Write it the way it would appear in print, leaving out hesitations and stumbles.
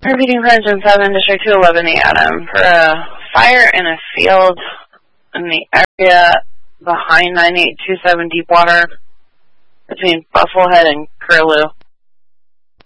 Repeating French in 7 District 211, Adam, for a fire in a field in the area behind 9827 Deepwater between Bufflehead and Curlew.